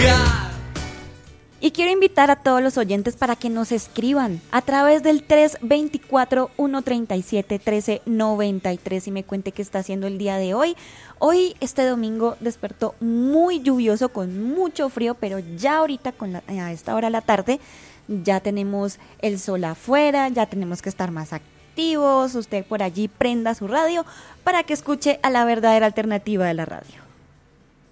Y quiero invitar a todos los oyentes para que nos escriban a través del 324-137-1393 y me cuente qué está haciendo el día de hoy. Hoy, este domingo, despertó muy lluvioso, con mucho frío, pero ya ahorita a esta hora de la tarde ya tenemos el sol afuera, ya tenemos que estar más activos. Usted por allí prenda su radio para que escuche a la verdadera alternativa de la radio.